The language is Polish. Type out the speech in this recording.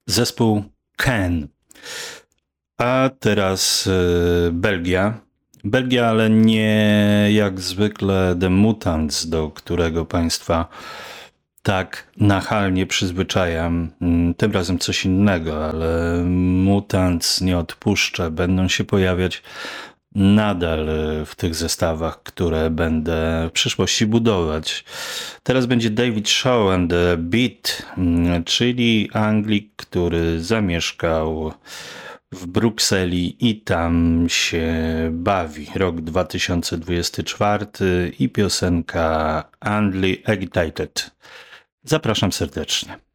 zespół Can. A teraz Belgia. Belgia, ale nie jak zwykle The Mutants, do którego Państwa tak nachalnie przyzwyczajam. Tym razem coś innego, ale Mutants nie odpuszczę. Będą się pojawiać nadal w tych zestawach, które będę w przyszłości budować. Teraz będzie David Shaw and the Beat, czyli Anglik, który zamieszkał w Brukseli i tam się bawi. Rok 2024 i piosenka Only Agitated. Zapraszam serdecznie.